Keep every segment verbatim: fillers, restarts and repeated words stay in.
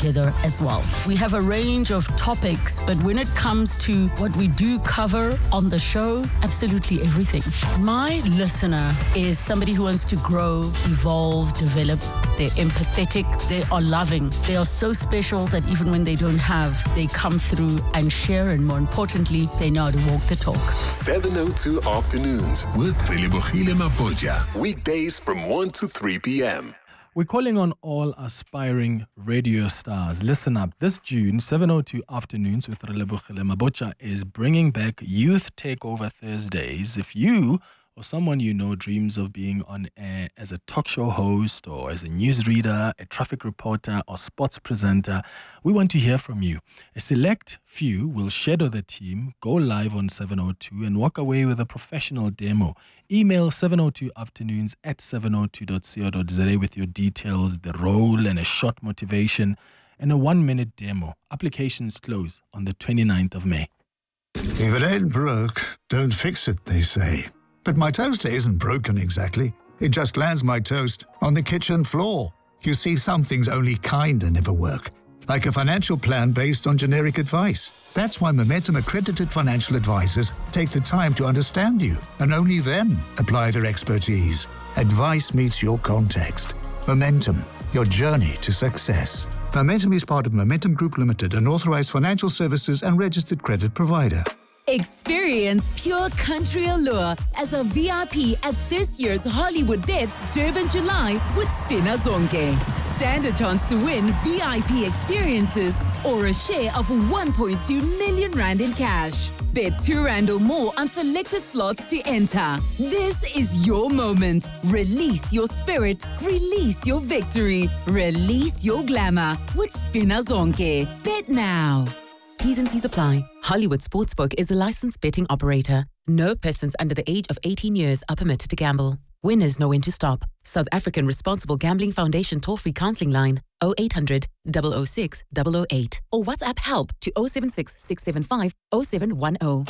together as well. We have a range of topics, but when it comes to what we do cover on the show, absolutely everything. My listener is somebody who wants to grow, evolve, develop. They're empathetic, they are loving, they are so special that even when they don't have, they come through and share, and more importantly, they know how to walk the talk. seven oh two Afternoons with Relebogile Mabotja. Weekdays from one to three p.m. We're calling on all aspiring radio stars. Listen up. This June, seven oh two Afternoons with Relebogile Mabotja is bringing back Youth Takeover Thursdays. If you or someone you know dreams of being on air as a talk show host or as a newsreader, a traffic reporter or sports presenter, we want to hear from you. A select few will shadow the team, go live on seven oh two and walk away with a professional demo. Email seven oh two afternoons at seven oh two dot co dot za with your details, the role and a short motivation and a one-minute demo. Applications close on the twenty-ninth of May. If it ain't broke, don't fix it, they say. But my toaster isn't broken exactly. It just lands my toast on the kitchen floor. You see, some things only kinda never work. Like a financial plan based on generic advice. That's why Momentum accredited financial advisors take the time to understand you and only then apply their expertise. Advice meets your context. Momentum, your journey to success. Momentum is part of Momentum Group Limited, an authorized financial services and registered credit provider. Experience pure country allure as a V I P at this year's Hollywood Bets Durban July with Spina Zonke. Stand a chance to win V I P experiences or a share of one point two million rand in cash. Bet two rand or more on selected slots to enter. This is your moment. Release your spirit. Release your victory. Release your glamour with Spina Zonke. Bet now. T's and C's apply. Hollywood Sportsbook is a licensed betting operator. No persons under the age of eighteen years are permitted to gamble. Winners know when to stop. South African Responsible Gambling Foundation toll-free counseling line oh eight hundred, double oh six, double oh eight or WhatsApp help to oh seven six, six seven five, oh seven one oh.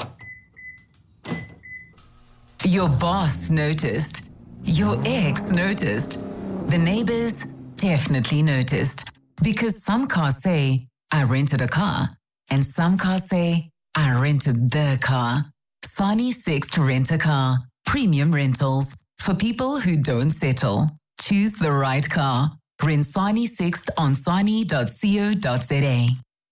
Your boss noticed. Your ex noticed. The neighbors definitely noticed. Because some cars say, I rented a car. And some cars say, I rented the car. Sani Sixt Rent a Car. Premium rentals. For people who don't settle. Choose the right car. Rent Sani Sixt on sani dot co dot za.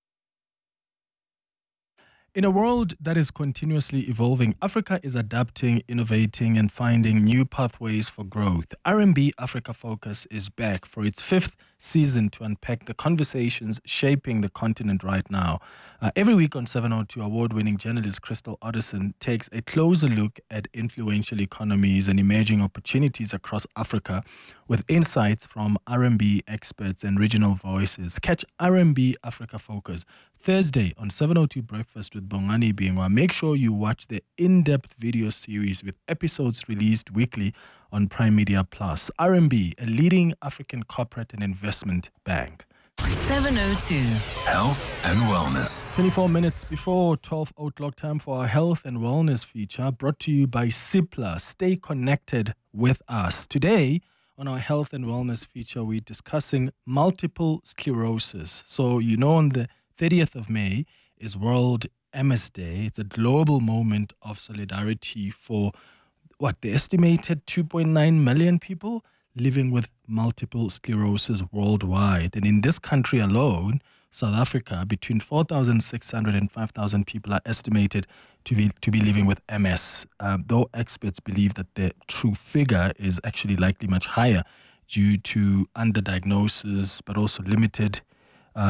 In a world that is continuously evolving, Africa is adapting, innovating, and finding new pathways for growth. R and B Africa Focus is back for its fifth season to unpack the conversations shaping the continent right now. Uh, every week on seven oh two, award-winning journalist Crystal Otterson takes a closer look at influential economies and emerging opportunities across Africa with insights from R and B experts and regional voices. Catch R and B Africa Focus Thursday on seven oh two Breakfast with Bongani Bingwa. Make sure you watch the in-depth video series with episodes released weekly on Prime Media Plus. R and B, a leading African corporate and investment bank. seven oh two Health and Wellness. twenty-four minutes before twelve o'clock, time for our health and wellness feature brought to you by Cipla. Stay connected with us. Today, on our health and wellness feature, we're discussing multiple sclerosis. So, you know, on the thirtieth of May is World M S Day. It's a global moment of solidarity for, what, the estimated two point nine million people living with multiple sclerosis worldwide. And in this country alone, South Africa, between four thousand six hundred and five thousand people are estimated to be to be living with M S, uh, though experts believe that the true figure is actually likely much higher due to underdiagnosis, but also limited uh,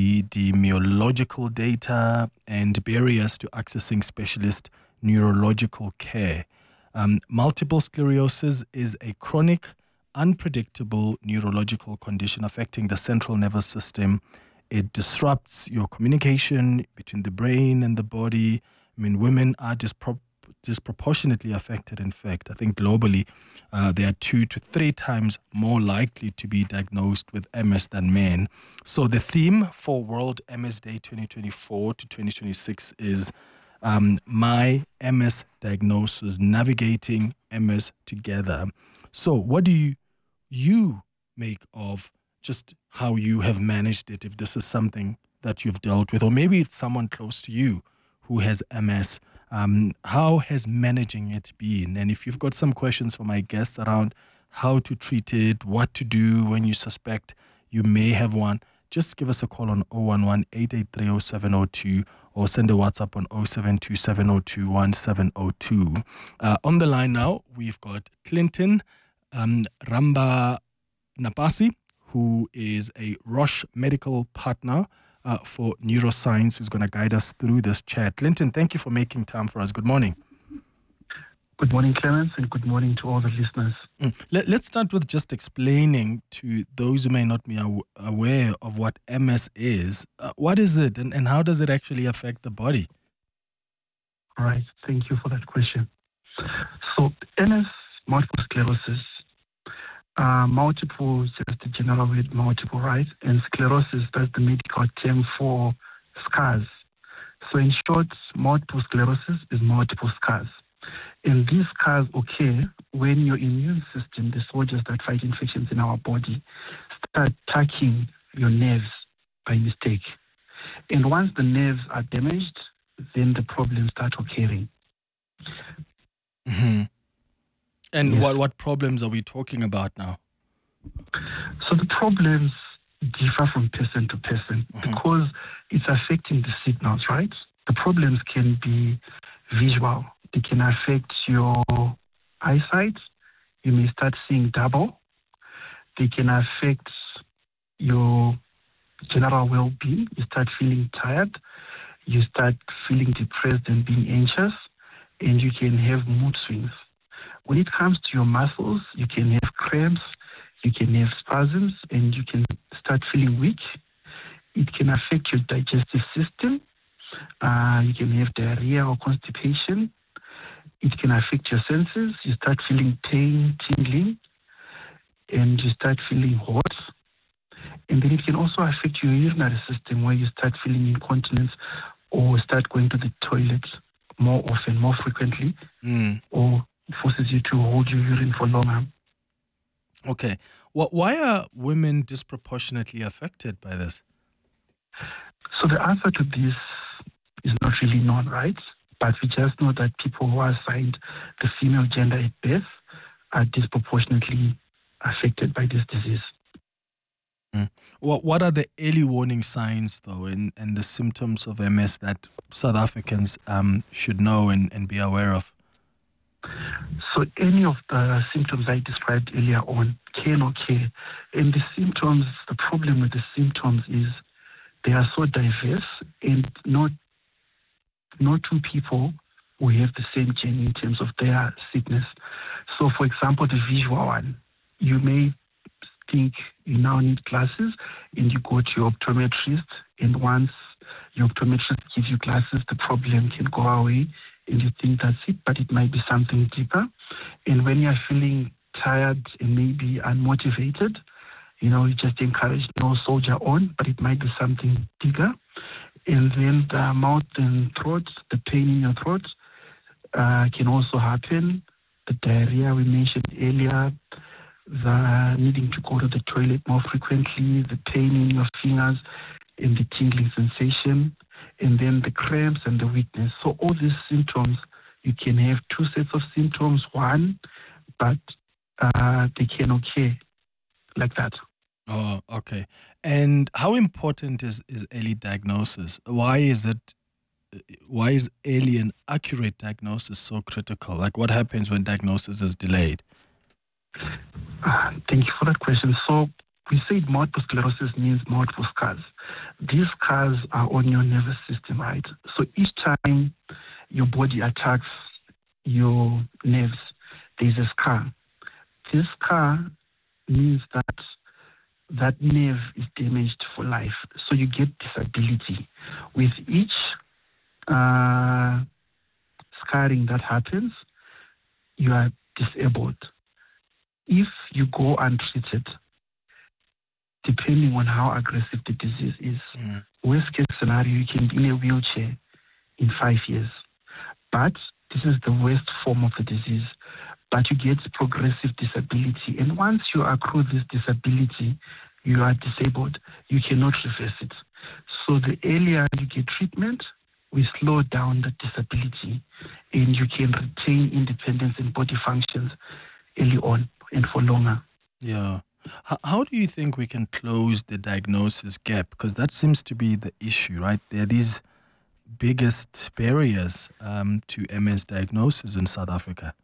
epidemiological data and barriers to accessing specialist neurological care. Um, multiple sclerosis is a chronic, unpredictable neurological condition affecting the central nervous system. It disrupts your communication between the brain and the body. I mean, women are dispro- disproportionately affected. In fact, I think globally, uh, they are two to three times more likely to be diagnosed with M S than men. So the theme for World M S Day twenty twenty-four to twenty twenty-six is um, My M S Diagnosis, Navigating M S Together. So what do you, you make of just how you have managed it, if this is something that you've dealt with, or maybe it's someone close to you who has M S. Um, how has managing it been? And if you've got some questions for my guests around how to treat it, what to do when you suspect you may have one, just give us a call on zero one one, eight eight three, zero seven zero two or send a WhatsApp on zero seven two, seven zero two, one seven zero two. Uh, on the line now, we've got Clinton um, Ramba Napasi, who is a Roche medical partner uh, for neuroscience, who's going to guide us through this chat. Clinton, thank you for making time for us. Good morning. Good morning, Clemens, and good morning to all the listeners. Mm. Let, let's start with just explaining to those who may not be aw- aware of what M S is. Uh, what is it, and, and how does it actually affect the body? All right, thank you for that question. So, M S, multiple sclerosis, uh, multiple, just the general word multiple, right? And sclerosis, that's the medical term for scars. So, in short, multiple sclerosis is multiple scars. And these scars occur when your immune system, the soldiers that fight infections in our body, start attacking your nerves by mistake. And once the nerves are damaged, then the problems start occurring. Mm-hmm. And Yes. what, what problems are we talking about now? So the problems differ from person to person Mm-hmm. because it's affecting the signals, right? The problems can be visual. They can affect your eyesight. You may start seeing double. They can affect your general well-being. You start feeling tired. You start feeling depressed and being anxious. And you can have mood swings. When it comes to your muscles, you can have cramps. You can have spasms. And you can start feeling weak. It can affect your digestive system. Uh, you can have diarrhea or constipation. It can affect your senses. You start feeling pain, tingling, and you start feeling hot. And then it can also affect your urinary system where you start feeling incontinence or start going to the toilet more often, more frequently, Mm. or forces you to hold your urine for longer. Okay. Well, why are women disproportionately affected by this? So the answer to this is not really known, right? But we just know that people who are assigned the female gender at birth are disproportionately affected by this disease. Mm. What What are the early warning signs, though, and, and the symptoms of M S that South Africans um, should know and, and be aware of? So any of the symptoms I described earlier on can occur. And the symptoms, the problem with the symptoms is they are so diverse and not no two people will have the same gene in terms of their sickness. So, for example, the visual one, you may think you now need glasses and you go to your optometrist, and once your optometrist gives you glasses, the problem can go away and you think that's it, but it might be something deeper. And when you're feeling tired and maybe unmotivated, you know, you just encourage no soldier on, but it might be something bigger. And then the mouth and throat, the pain in your throat uh, can also happen. The diarrhea we mentioned earlier, the needing to go to the toilet more frequently, the pain in your fingers, and the tingling sensation, and then the cramps and the weakness. So all these symptoms, you can have two sets of symptoms, one, but uh, they can occur like that. Oh, okay. And how important is, is early diagnosis? Why is it? Why is early and accurate diagnosis so critical? Like, what happens when diagnosis is delayed? Uh, thank you for that question. So we said multiple sclerosis means multiple scars. These scars are on your nervous system, right? So each time your body attacks your nerves, there's a scar. This scar means that that nerve is damaged for life. So you get disability. With each uh, scarring that happens, you are disabled. If you go untreated, depending on how aggressive the disease is, Mm. worst case scenario, you can be in a wheelchair in five years. But this is the worst form of the disease. But you get progressive disability. And once you accrue this disability, you are disabled, you cannot reverse it. So the earlier you get treatment, we slow down the disability, and you can retain independence and body functions early on and for longer. Yeah. H- How do you think we can close the diagnosis gap? Because that seems to be the issue, right? There are these biggest barriers um, to M S diagnosis in South Africa.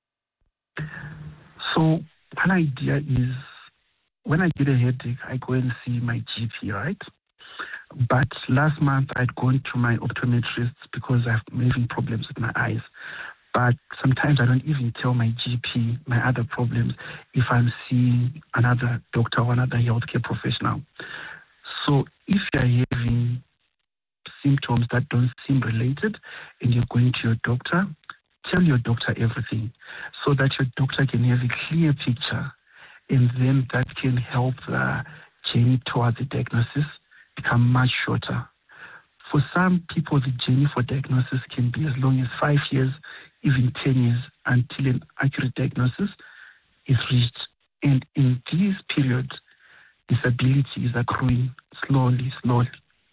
So one idea is, when I get a headache, I go and see my G P, right? But last month I'd gone to my optometrist because I'm having problems with my eyes. But sometimes I don't even tell my G P my other problems if I'm seeing another doctor or another healthcare professional. So if you're having symptoms that don't seem related and you're going to your doctor, tell your doctor everything so that your doctor can have a clear picture, and then that can help the journey towards the diagnosis become much shorter. For some people, the journey for diagnosis can be as long as five years, even ten years, until an accurate diagnosis is reached. And in these periods, disability is accruing slowly, slowly.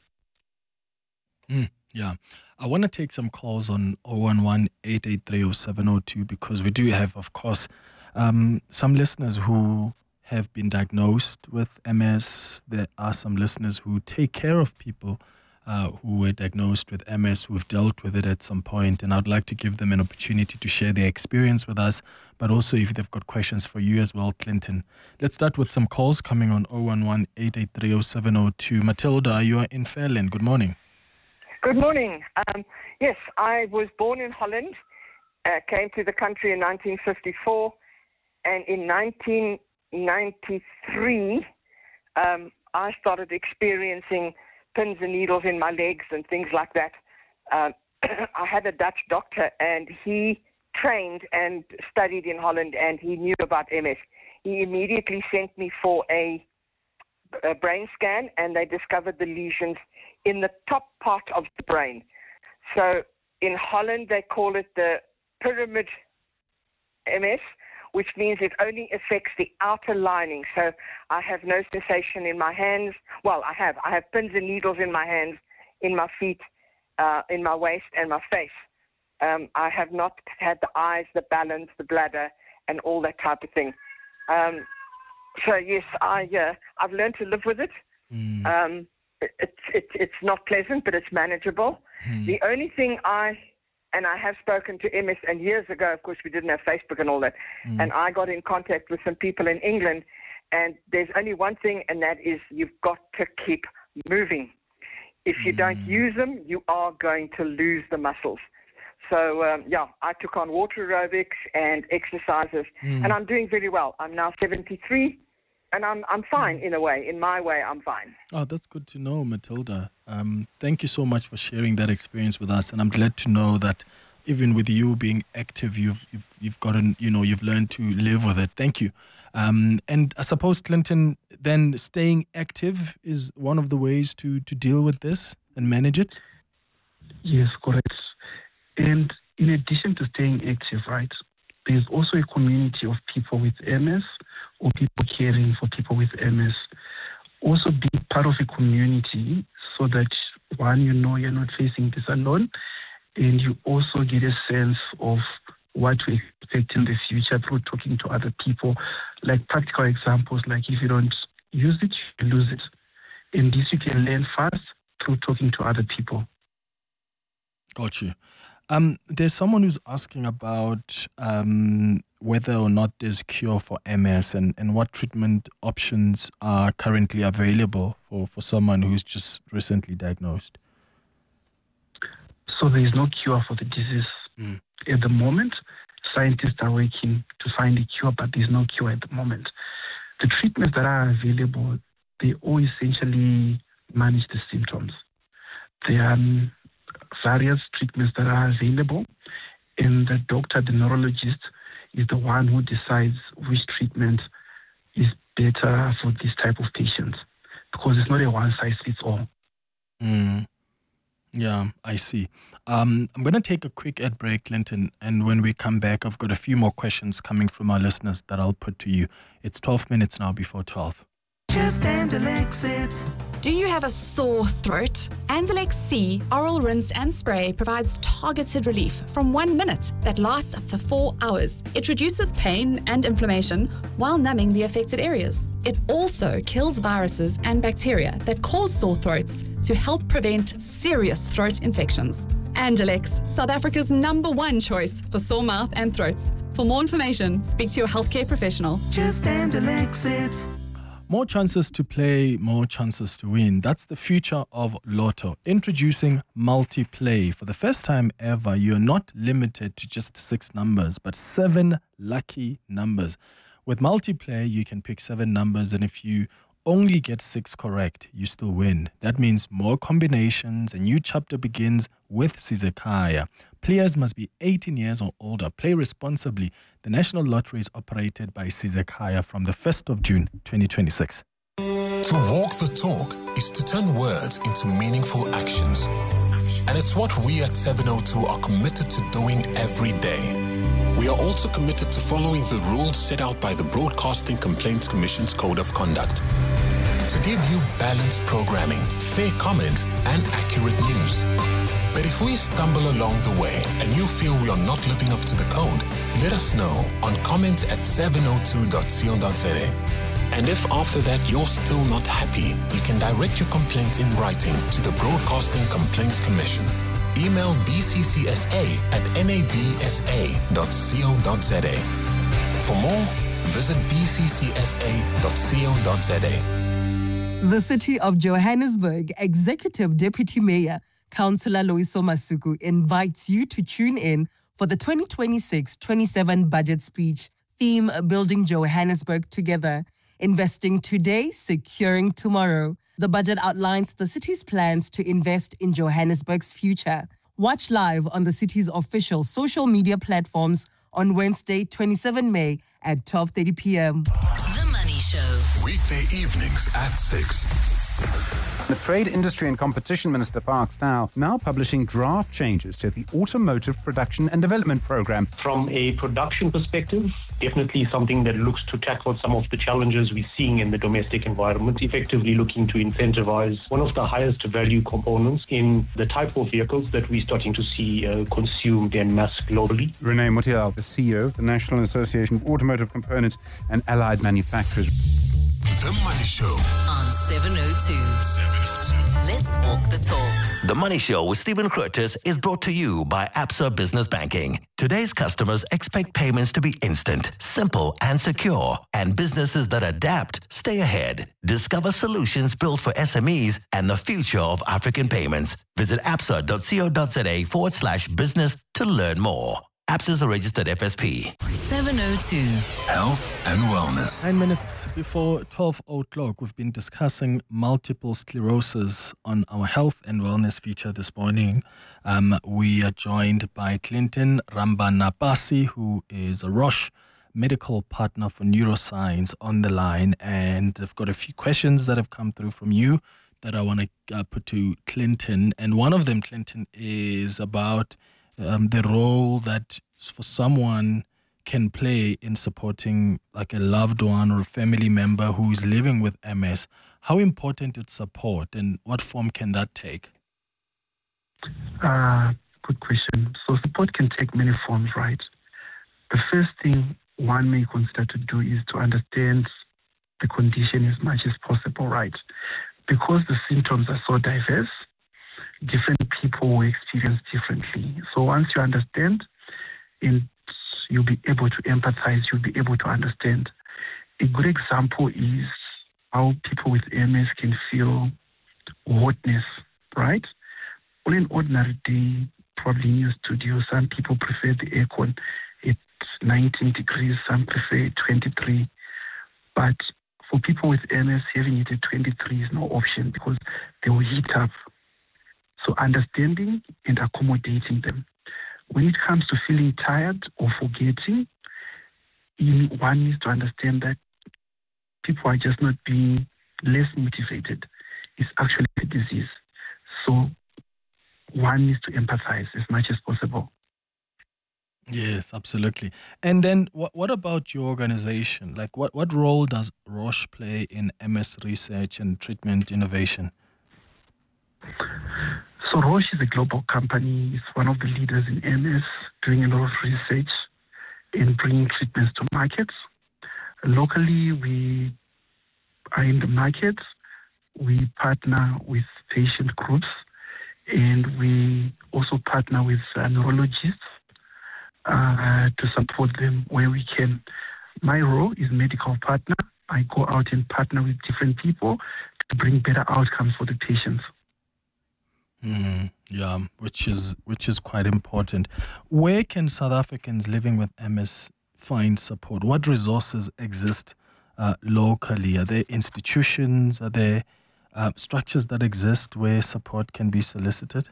Mm, yeah. I want to take some calls on zero one one, eight eight three, zero seven zero two because we do have, of course, um, some listeners who have been diagnosed with M S. There are some listeners who take care of people uh, who were diagnosed with M S, who've dealt with it at some point, and I'd like to give them an opportunity to share their experience with us, but also if they've got questions for you as well, Clinton. Let's start with some calls coming on zero one one, eight eight three, zero seven zero two. Matilda, you are in Fairland. Good morning. Good morning. Um, yes, I was born in Holland, uh, came to the country in nineteen fifty-four, and in nineteen ninety-three, um, I started experiencing pins and needles in my legs and things like that. Um, I had a Dutch doctor, and he trained and studied in Holland, and he knew about M S. He immediately sent me for a, a brain scan, and they discovered the lesions in the top part of the brain. So in Holland, they call it the pyramid M S, which means it only affects the outer lining. So I have no sensation in my hands. Well, I have. I have pins and needles in my hands, in my feet, uh, in my waist, and my face. Um, I have not had the eyes, the balance, the bladder, and all that type of thing. Um, so yes, I uh, I've learned to live with it. Mm. Um, it, it, it it's not pleasant, but it's manageable. Mm. The only thing I And I have spoken to M S, and years ago, of course, we didn't have Facebook and all that. Mm. And I got in contact with some people in England, and there's only one thing, and that is you've got to keep moving. If you mm. don't use them, you are going to lose the muscles. So, um, yeah, I took on water aerobics and exercises, mm. and I'm doing very well. I'm now seventy-three, and I'm I'm fine in a way. In my way, I'm fine. Oh, that's good to know, Matilda. Um, thank you so much for sharing that experience with us, and I'm glad to know that even with you being active, you've you've you've gotten, you know, you've learned to live with it. Thank you. Um, and I suppose, Clinton, then staying active is one of the ways to to deal with this and manage it. Yes, correct. And in addition to staying active, right, there's also a community of people with M S or people caring for people with M S. Also be part of a community so that, one, you know you're not facing this alone, and you also get a sense of what to expect in the future through talking to other people. Like practical examples, like if you don't use it, you lose it. And this you can learn fast through talking to other people. Got you. Um, there's someone who's asking about um, whether or not there's cure for M S and, and what treatment options are currently available for, for someone who's just recently diagnosed. So there is no cure for the disease mm. at the moment. Scientists are working to find a cure, but there's no cure at the moment. The treatments that are available, they all essentially manage the symptoms. There are various treatments that are available, and the doctor, the neurologist, is the one who decides which treatment is better for this type of patients, because it's not a one-size-fits-all. Mm. Yeah, I see. Um, I'm going to take a quick ad break, Clinton, and when we come back, I've got a few more questions coming from our listeners that I'll put to you. It's twelve minutes now before twelve. Just Andilex it. Do you have a sore throat? Andilex C Oral Rinse and Spray provides targeted relief from one minute that lasts up to four hours. It reduces pain and inflammation while numbing the affected areas. It also kills viruses and bacteria that cause sore throats to help prevent serious throat infections. Andilex, South Africa's number one choice for sore mouth and throats. For more information, speak to your healthcare professional. Just Andilex it. More chances to play, more chances to win. That's the future of Lotto. Introducing multi-play. For the first time ever, you're not limited to just six numbers, but seven lucky numbers. With multi-play, you can pick seven numbers, and if you only get six correct, you still win. That means more combinations. A new chapter begins with Sizekaya. Players must be eighteen years or older. Play responsibly. The National Lottery is operated by Sizekaya from the first of June twenty twenty-six. To walk the talk is to turn words into meaningful actions. And it's what we at seven oh two are committed to doing every day. We are also committed to following the rules set out by the Broadcasting Complaints Commission's Code of Conduct. To give you balanced programming, fair comments, and accurate news. But if we stumble along the way and you feel we are not living up to the code, let us know on comment at seven oh two dot co dot za. And if after that you're still not happy, you can direct your complaint in writing to the Broadcasting Complaints Commission. Email b c c s a at n a b s a dot co dot za. For more, visit b c c s a dot co dot za. The City of Johannesburg Executive Deputy Mayor Councillor Loyiso Masuku invites you to tune in for the twenty twenty-six twenty-seven budget speech, theme Building Johannesburg Together, Investing Today, Securing Tomorrow. The budget outlines the city's plans to invest in Johannesburg's future. Watch live on the city's official social media platforms on Wednesday, the twenty-seventh of May at twelve thirty p.m. The Money Show. Weekday evenings at six. The Trade, Industry and Competition Minister Park Stow now publishing draft changes to the Automotive Production and Development Programme. From a production perspective, definitely something that looks to tackle some of the challenges we're seeing in the domestic environment, effectively looking to incentivize one of the highest value components in the type of vehicles that we're starting to see uh, consumed en masse globally. Renee Mutial, the C E O of the National Association of Automotive Components and Allied Manufacturers. The Money Show on seven oh two. seven oh two. Let's walk the talk. The Money Show with Stephen Curtis is brought to you by Absa Business Banking. Today's customers expect payments to be instant, simple, and secure. And businesses that adapt stay ahead. Discover solutions built for S M Es and the future of African payments. Visit absa dot co dot za forward slash business to learn more. Absa is a registered F S P. seven oh two. Health and wellness. Nine minutes before twelve o'clock, we've been discussing multiple sclerosis on our health and wellness feature this morning. Um, we are joined by Clinton Rambanapasi, who is a Roche medical partner for neuroscience on the line. And I've got a few questions that have come through from you that I want to uh, put to Clinton. And one of them, Clinton, is about Um, the role that for someone can play in supporting like a loved one or a family member who is living with M S. How important is support and what form can that take? Uh, good question. So support can take many forms, right? The first thing one may consider to do is to understand the condition as much as possible, right? Because the symptoms are so diverse, different people will experience differently. So once you understand, and you'll be able to empathize, you'll be able to understand. A good example is how people with M S can feel hotness, right? On an ordinary day, probably in your studio, some people prefer the aircon at nineteen degrees, some prefer twenty-three. But for people with M S, having it at twenty-three is no option because they will heat up. So understanding and accommodating them. When it comes to feeling tired or forgetting, one needs to understand that people are just not being less motivated. It's actually a disease. So one needs to empathize as much as possible. Yes, absolutely. And then what, what about your organization? Like what, what role does Roche play in M S research and treatment innovation? So Roche is a global company. It's one of the leaders in M S, doing a lot of research in bringing treatments to markets. Locally, we are in the markets. We partner with patient groups, and we also partner with uh, neurologists uh, to support them where we can. My role is medical partner. I go out and partner with different people to bring better outcomes for the patients. Mm, yeah, which is which is quite important. Where can South Africans living with M S find support? What resources exist uh, locally? Are there institutions? Are there uh, structures that exist where support can be solicited?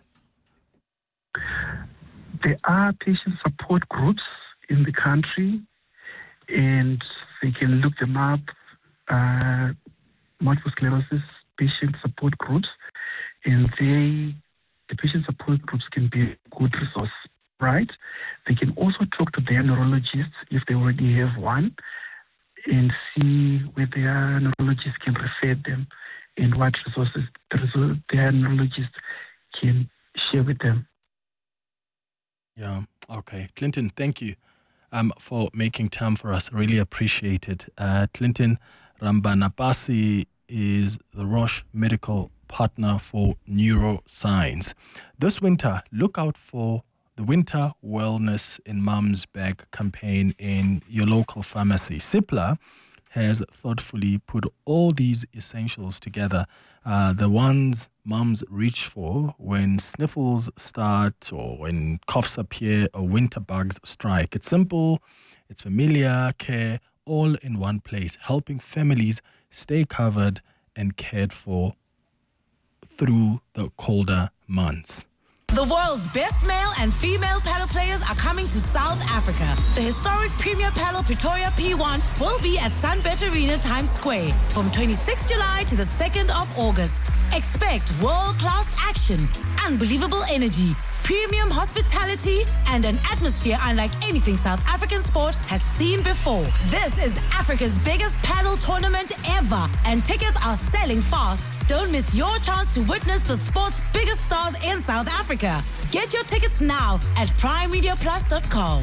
There are patient support groups in the country, and they can look them up. Uh, multiple sclerosis patient support groups, and they, the patient support groups can be a good resource, right? They can also talk to their neurologists if they already have one, and see where their neurologist can refer them and what resources their neurologist can share with them. Yeah, okay. Clinton, thank you um, for making time for us. Really appreciate it. Uh, Clinton Rambanapasi is the Roche Medical Partner for Neuroscience. This winter, look out for the Winter Wellness in Mum's Bag campaign in your local pharmacy. Cipla has thoughtfully put all these essentials together, uh, the ones mums reach for when sniffles start or when coughs appear or winter bugs strike. It's simple, it's familiar care, all in one place, helping families stay covered and cared for through the colder months. The world's best male and female paddle players are coming to South Africa. The historic Premier Paddle Pretoria P one will be at Sunbet Arena Times Square from twenty-sixth of July to the second of August. Expect world-class action, unbelievable energy, premium hospitality, and an atmosphere unlike anything South African sport has seen before. This is Africa's biggest paddle tournament ever, and tickets are selling fast. Don't miss your chance to witness the sport's biggest stars in South Africa. Get your tickets now at prime media plus dot com.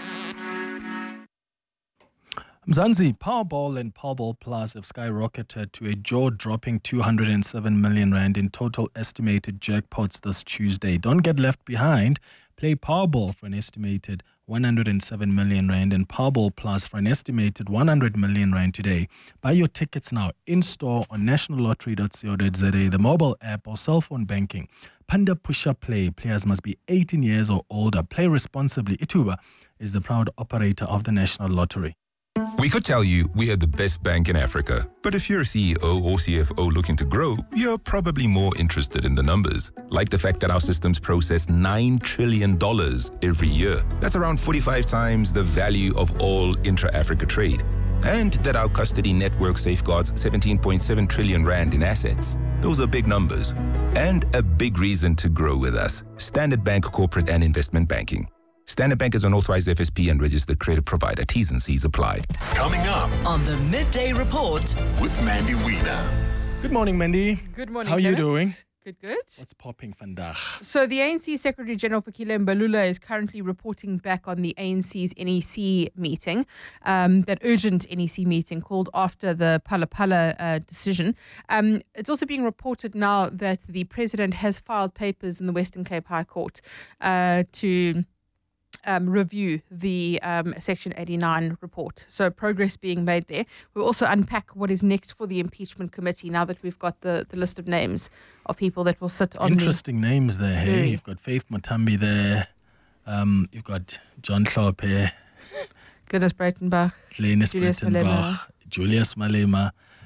Mzansi, Powerball and Powerball Plus have skyrocketed to a jaw-dropping two hundred seven million rand in total estimated jackpots this Tuesday. Don't get left behind. Play Powerball for an estimated one hundred seven million rand and Powerball Plus for an estimated one hundred million rand today. Buy your tickets now in-store on national lottery dot co dot za, the mobile app or cell phone banking. Panda Pusha Play. Players must be eighteen years or older. Play responsibly. Ituba is the proud operator of the National Lottery. We could tell you we are the best bank in Africa, but if you're a C E O or C F O looking to grow, you're probably more interested in the numbers. Like the fact that our systems process nine trillion dollars every year. That's around forty-five times the value of all intra-Africa trade. And that our custody network safeguards seventeen point seven trillion rand in assets. Those are big numbers. And a big reason to grow with us. Standard Bank Corporate and Investment Banking. Standard Bank is an authorized F S P and registered credit provider. T's and C's apply. Coming up on the Midday Report with Mandy Wiener. Good morning, Mandy. Good morning, How are you Clement. doing? Good, good. What's popping vandag? So the A N C Secretary General Fikile Mbalula is currently reporting back on the A N C's N E C meeting, um, that urgent N E C meeting called after the Phala Phala uh, decision. Um, it's also being reported now that the President has filed papers in the Western Cape High Court uh, to... Um, review the um, Section eighty-nine report. So progress being made there. We'll also unpack what is next for the impeachment committee now that we've got the, the list of names of people that will sit on Interesting the, names there, hey? You've got Faith Mutambi there. Um, you've got John Hlophe. Glenys Breitenbach. Glenys Julius Breitenbach. Malema. Julius Malema.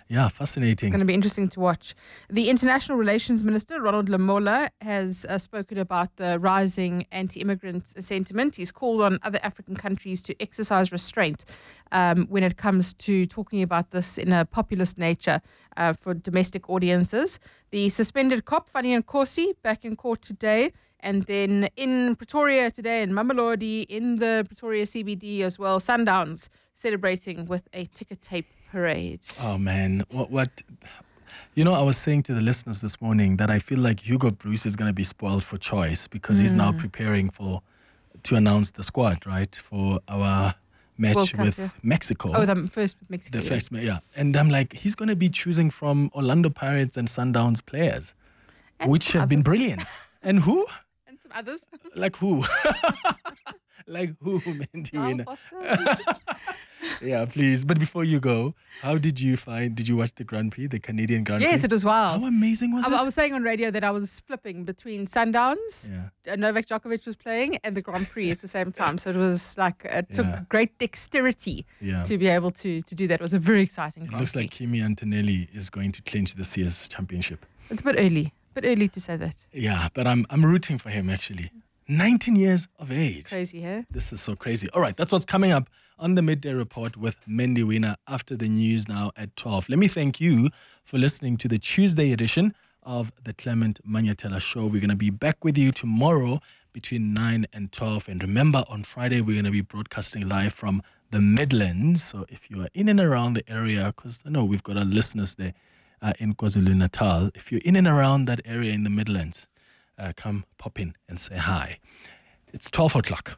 Yeah, fascinating. It's going to be interesting to watch. The International Relations Minister, Ronald Lamola, has uh, spoken about the rising anti-immigrant sentiment. He's called on other African countries to exercise restraint um, when it comes to talking about this in a populist nature uh, for domestic audiences. The suspended cop, Fanny Nkosi, back in court today. And then in Pretoria today, in Mamelodi, in the Pretoria C B D as well, Sundowns celebrating with a ticker tape parade. Oh, man. What, what, you know, I was saying to the listeners this morning that I feel like Hugo Bruce is going to be spoiled for choice because mm. he's now preparing for to announce the squad, right, for our match Cup, with yeah. Mexico. Oh, the first with Mexico. The yeah. first, yeah. And I'm like, he's going to be choosing from Orlando Pirates and Sundowns players, and which have others. been brilliant. And who? And some others. Like who? Like who, Mindy? Yeah, please. But before you go, how did you find, did you watch the Grand Prix, the Canadian Grand Prix? Yes, it was wild. How amazing was I, it? I was saying on radio that I was flipping between Sundowns, yeah. Novak Djokovic was playing, and the Grand Prix at the same time. So it was like, it took yeah. great dexterity yeah. to be able to, to do that. It was a very exciting It Grand looks Prix. like Kimi Antonelli is going to clinch this year's championship. It's a bit early. A bit early to say that. Yeah, but I'm I'm rooting for him actually. nineteen years of age. Crazy, huh? This is so crazy. All right, that's what's coming up on the Midday Report with Mindy Wiener after the news now at twelve. Let me thank you for listening to the Tuesday edition of the Clement Manyatela Show. We're going to be back with you tomorrow between nine and twelve. And remember, on Friday, we're going to be broadcasting live from the Midlands. So if you are in and around the area, because I know we've got our listeners there uh, in KwaZulu-Natal. If you're in and around that area in the Midlands, uh, come pop in and say hi. It's twelve o'clock.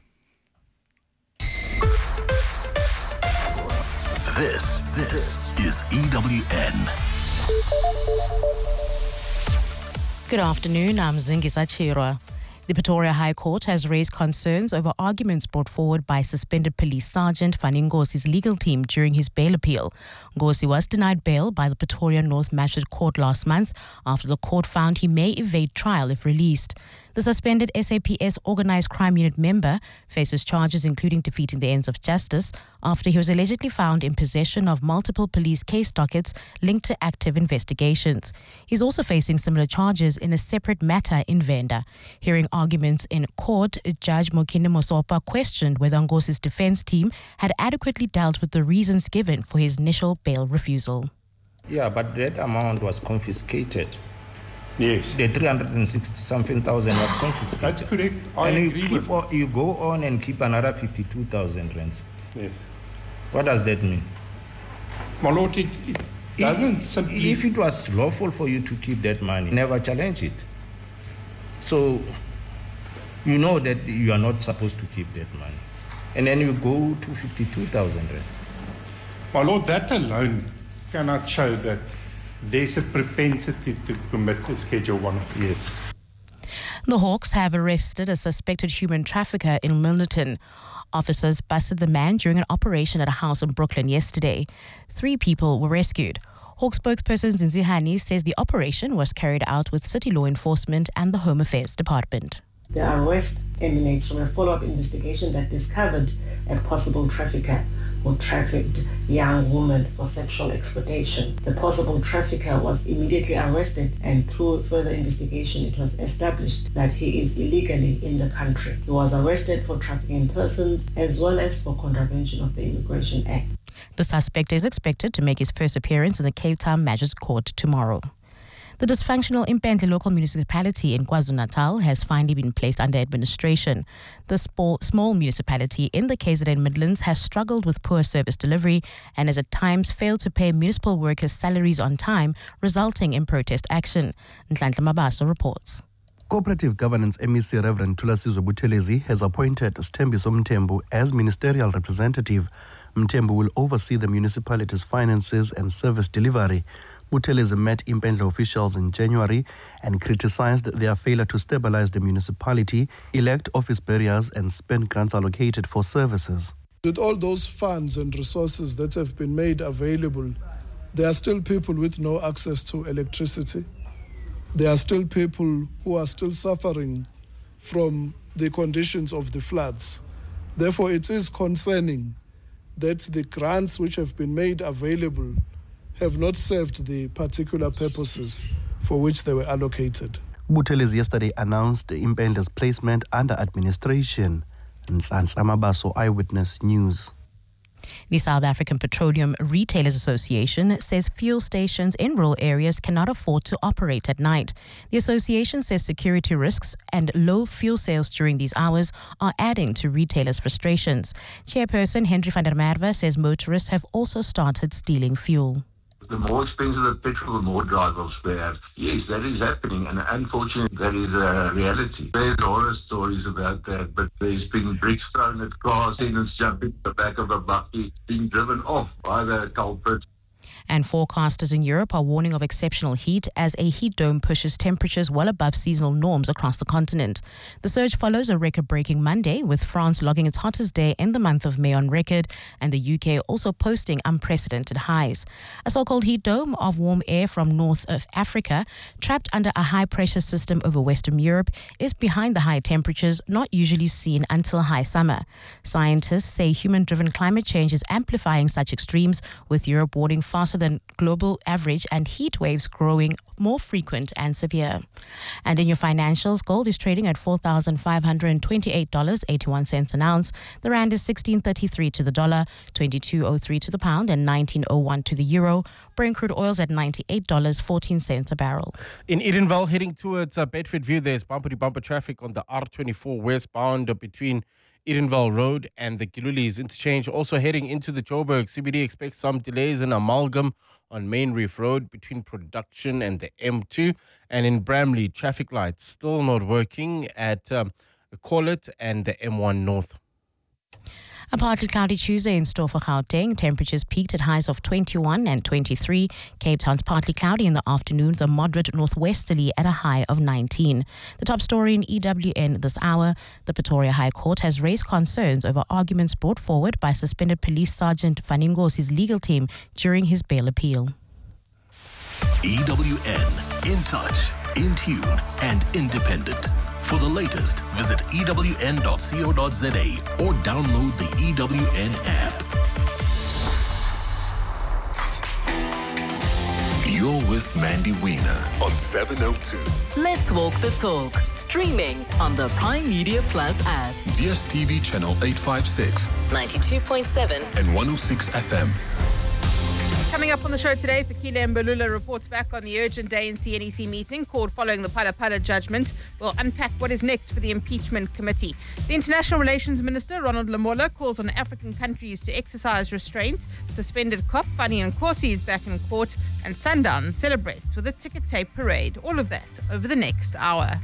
This, this is E W N. Good afternoon, I'm Zingisa Chirwa. The Pretoria High Court has raised concerns over arguments brought forward by suspended police sergeant Fanny Ngosi's legal team during his bail appeal. Ngosi was denied bail by the Pretoria North Magistrate Court last month after the court found he may evade trial if released. The suspended S A P S Organised Crime Unit member faces charges including defeating the ends of justice after he was allegedly found in possession of multiple police case dockets linked to active investigations. He's also facing similar charges in a separate matter in Venda. Hearing arguments in court, Judge Mokine Mosopa questioned whether Ngosi's defense team had adequately dealt with the reasons given for his initial bail refusal. Yeah, but that amount was confiscated. Yes. The three hundred sixty something thousand was confiscated. That's correct. I and agree you, with keep on, you go on and keep another fifty-two thousand rands. Yes. What does that mean? My Lord, it, it doesn't if, simply... If it was lawful for you to keep that money, never challenge it. So, you know that you are not supposed to keep that money. And then you go to fifty-two thousand rands. My Lord, that alone cannot show that there's a propensity to commit a Schedule one offence. Yes. The Hawks have arrested a suspected human trafficker in Milnerton. Officers busted the man during an operation at a house in Brooklyn yesterday. Three people were rescued. Hawk spokesperson Zinzi Hani says the operation was carried out with City Law Enforcement and the Home Affairs Department. The arrest emanates from a follow-up investigation that discovered a possible trafficker who trafficked young women for sexual exploitation. The possible trafficker was immediately arrested, and through further investigation it was established that he is illegally in the country. He was arrested for trafficking in persons as well as for contravention of the Immigration Act. The suspect is expected to make his first appearance in the Cape Town Magistrate Court tomorrow. The dysfunctional Impente local municipality in KwaZulu-Natal has finally been placed under administration. The small municipality in the K Z N Midlands has struggled with poor service delivery and has at times failed to pay municipal workers' salaries on time, resulting in protest action. Nhlanhla Mabaso reports. Cooperative Governance M E C Reverend Thulasizwe Buthelezi has appointed Sthembiso Mthembu as ministerial representative. Mthembu will oversee the municipality's finances and service delivery. Buthelezi met Impendle officials in January and criticized their failure to stabilize the municipality, elect office barriers, and spend grants allocated for services. With all those funds and resources that have been made available, there are still people with no access to electricity. There are still people who are still suffering from the conditions of the floods. Therefore, it is concerning that the grants which have been made available have not served the particular purposes for which they were allocated. Buthelezi yesterday announced Impende's placement under administration. Nhlanhla Mabaso, Eyewitness News. The South African Petroleum Retailers Association says fuel stations in rural areas cannot afford to operate at night. The association says security risks and low fuel sales during these hours are adding to retailers' frustrations. Chairperson Henry van der Merwe says motorists have also started stealing fuel. The more expensive the petrol, the more drivers they have. Yes, that is happening, and unfortunately, that is a reality. There's horror stories about that, but there's been bricks thrown at cars, tenants jumping in the back of a bucky, being driven off by the culprit. And forecasters in Europe are warning of exceptional heat as a heat dome pushes temperatures well above seasonal norms across the continent. The surge follows a record-breaking Monday, with France logging its hottest day in the month of May on record, and the U K also posting unprecedented highs. A so-called heat dome of warm air from north of Africa, trapped under a high-pressure system over Western Europe, is behind the high temperatures not usually seen until high summer. Scientists say human-driven climate change is amplifying such extremes, with Europe warning faster than global average and heat waves growing more frequent and severe. And in your financials, gold is trading at four thousand five hundred twenty-eight dollars and eighty-one cents an ounce. The rand is sixteen thirty-three to the dollar, twenty-two oh three to the pound, and nineteen oh one to the euro. Brent crude oil's at ninety-eight dollars and fourteen cents a barrel. In Edenville, heading towards uh, Bedfordview, there's bumper-to-bumper traffic on the R twenty-four westbound between Edenville Road and the Gilulis interchange. Also heading into the Joburg C B D, expect some delays in Amalgam on Main Reef Road between Production and the M two. And in Bramley, traffic lights still not working at um, Corlett and the M one North. A partly cloudy Tuesday in store for Gauteng. Temperatures peaked at highs of twenty-one and twenty-three. Cape Town's partly cloudy in the afternoon, the moderate northwesterly at a high of nineteen. The top story in E W N this hour: the Pretoria High Court has raised concerns over arguments brought forward by suspended Police Sergeant Faningosi's legal team during his bail appeal. E W N, in touch, in tune, and independent. For the latest, visit E W N dot co dot za or download the E W N app. You're with Mandy Wiener on seven oh two. Let's walk the talk. Streaming on the Prime Media Plus app. D S T V channel eight fifty-six, ninety-two point seven, and one oh six F M. Coming up on the show today, Fikile Mbalula reports back on the urgent A N C N E C meeting called following the Phala Phala judgment. We'll unpack what is next for the impeachment committee. The International Relations Minister, Ronald Lamola, calls on African countries to exercise restraint. Suspended cop Fanny Nkosi is back in court, and Sundown celebrates with a ticket tape parade. All of that over the next hour.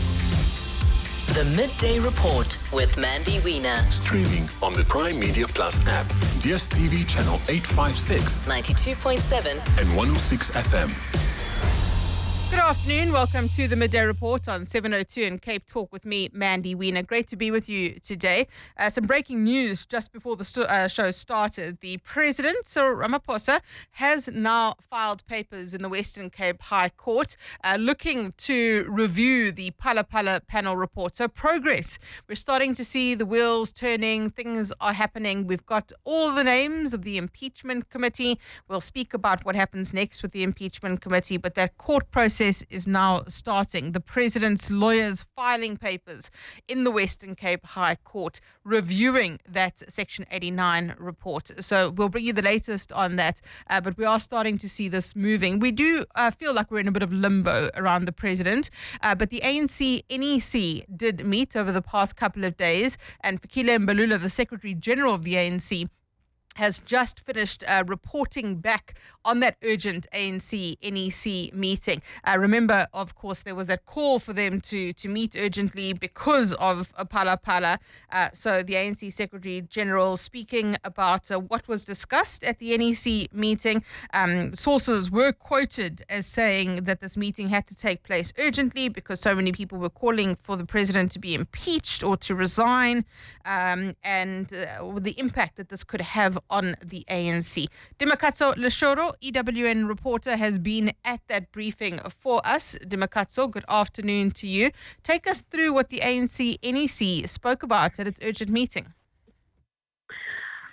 The Midday Report with Mandy Wiener. Streaming on the Prime Media Plus app. D S T V channel eight fifty-six, ninety-two point seven, and one oh six F M. Good afternoon. Welcome to the Midday Report on seven oh two and Cape Talk with me, Mandy Wiener. Great to be with you today. Uh, some breaking news just before the st- uh, show started. The President, Cyril Ramaphosa, has now filed papers in the Western Cape High Court uh, looking to review the Phala Phala panel report. So progress. We're starting to see the wheels turning. Things are happening. We've got all the names of the impeachment committee. We'll speak about what happens next with the impeachment committee, but that court process is now starting. The President's lawyers filing papers in the Western Cape High Court, reviewing that Section eighty-nine report. So we'll bring you the latest on that, uh, but we are starting to see this moving. We do uh, feel like we're in a bit of limbo around the President, uh, but the A N C N E C did meet over the past couple of days, and Fikile Mbalula, the Secretary General of the A N C, has just finished uh, reporting back on that urgent A N C N E C meeting. Uh, remember, of course, there was that call for them to, to meet urgently because of uh, Phala Phala. Uh, so the A N C Secretary General speaking about uh, what was discussed at the N E C meeting. Um, sources were quoted as saying that this meeting had to take place urgently because so many people were calling for the President to be impeached or to resign, um, and uh, the impact that this could have on the A N C. Dimakatso Leshoro, E W N reporter, has been at that briefing for us. Dimakatso, good afternoon to you. Take us through what the A N C N E C spoke about at its urgent meeting.